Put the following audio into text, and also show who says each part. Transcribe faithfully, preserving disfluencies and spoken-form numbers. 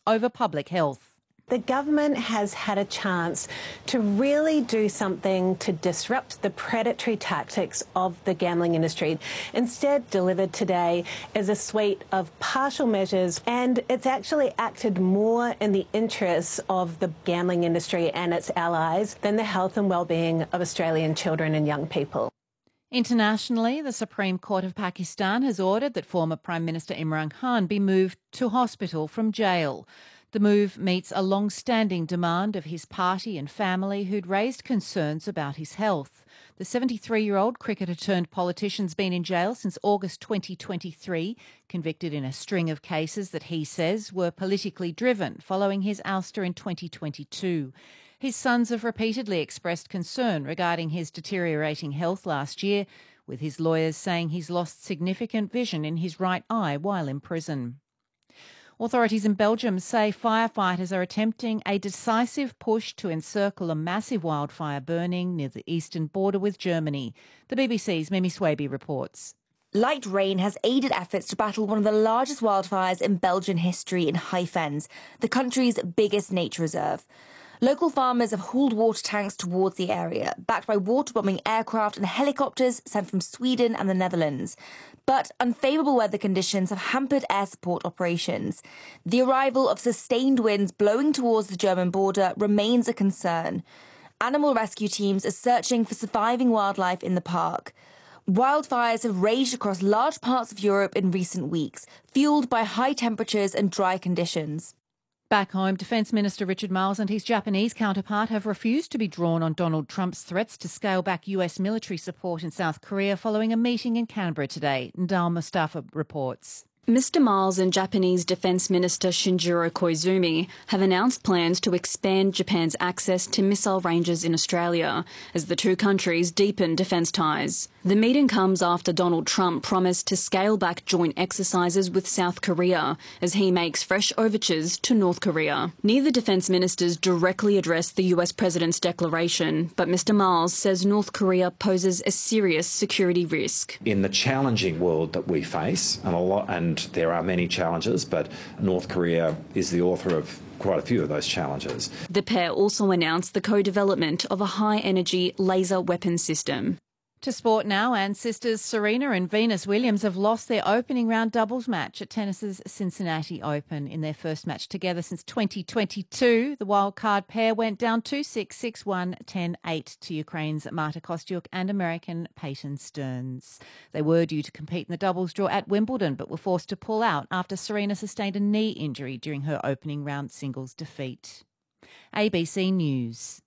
Speaker 1: over public health.
Speaker 2: The government has had a chance to really do something to disrupt the predatory tactics of the gambling industry. Instead, delivered today is a suite of partial measures, and it's actually acted more in the interests of the gambling industry and its allies than the health and well-being of Australian children and young people.
Speaker 1: Internationally, the Supreme Court of Pakistan has ordered that former Prime Minister Imran Khan be moved to hospital from jail. The move meets a long-standing demand of his party and family who'd raised concerns about his health. The seventy-three-year-old cricketer turned politician's been in jail since August twenty twenty-three, convicted in a string of cases that he says were politically driven following his ouster in twenty twenty-two. His sons have repeatedly expressed concern regarding his deteriorating health last year, with his lawyers saying he's lost significant vision in his right eye while in prison. Authorities in Belgium say firefighters are attempting a decisive push to encircle a massive wildfire burning near the eastern border with Germany. The B B C's Mimi Swaby reports.
Speaker 3: Light rain has aided efforts to battle one of the largest wildfires in Belgian history in High Fens, the country's biggest nature reserve. Local farmers have hauled water tanks towards the area, backed by water-bombing aircraft and helicopters sent from Sweden and the Netherlands. But unfavourable weather conditions have hampered air support operations. The arrival of sustained winds blowing towards the German border remains a concern. Animal rescue teams are searching for surviving wildlife in the park. Wildfires have raged across large parts of Europe in recent weeks, fuelled by high temperatures and dry conditions.
Speaker 1: Back home, Defence Minister Richard Marles and his Japanese counterpart have refused to be drawn on Donald Trump's threats to scale back U S military support in South Korea following a meeting in Canberra today. Ndal Mustafa reports.
Speaker 4: Mister Marles and Japanese Defence Minister Shinjiro Koizumi have announced plans to expand Japan's access to missile ranges in Australia as the two countries deepen defence ties. The meeting comes after Donald Trump promised to scale back joint exercises with South Korea as he makes fresh overtures to North Korea. Neither defence ministers directly addressed the U S president's declaration, but Mister Marles says North Korea poses a serious security risk.
Speaker 5: In the challenging world that we face, and a lot, and there are many challenges, but North Korea is the author of quite a few of those challenges.
Speaker 4: The pair also announced the co-development of a high-energy laser weapon system.
Speaker 1: To sport now, and sisters Serena and Venus Williams have lost their opening round doubles match at tennis's Cincinnati Open. In their first match together since twenty twenty-two, the wildcard pair went down two six, six one, ten eight to Ukraine's Marta Kostyuk and American Peyton Stearns. They were due to compete in the doubles draw at Wimbledon, but were forced to pull out after Serena sustained a knee injury during her opening round singles defeat. A B C News.